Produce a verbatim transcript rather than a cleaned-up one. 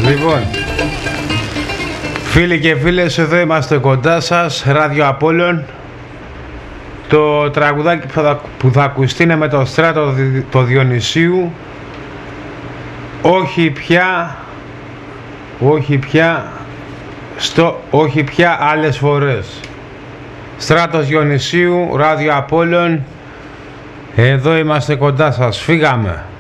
Λοιπόν, φίλοι και φίλες, εδώ είμαστε κοντά σας, Ράδιο Απόλλων. Το τραγουδάκι που θα, που θα ακουστεί είναι με το Στράτο το Διονυσίου. Όχι πια, όχι πια, στο, όχι πια άλλες φορές. Στράτος Διονυσίου, Ράδιο Απόλλων. Εδώ είμαστε κοντά σας, φύγαμε.